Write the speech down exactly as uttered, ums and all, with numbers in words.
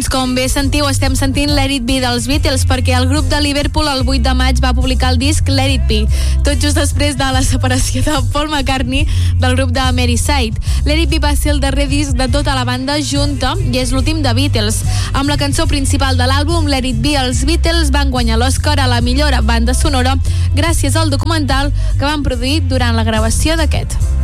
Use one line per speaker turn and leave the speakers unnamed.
Com bé sentiu, estem sentint Let It Be dels Beatles perquè el grup de Liverpool el vuit de maig va publicar el disc Let It Be, tot just després de la separació de Paul McCartney del grup de Merseyside. Let It Be va ser el darrer disc de tota la banda junta i és l'últim de Beatles. Amb la cançó principal de l'àlbum Let It Be, els Beatles van guanyar l'Oscar a la millor banda sonora gràcies al documental que van produir durant la gravació d'aquest.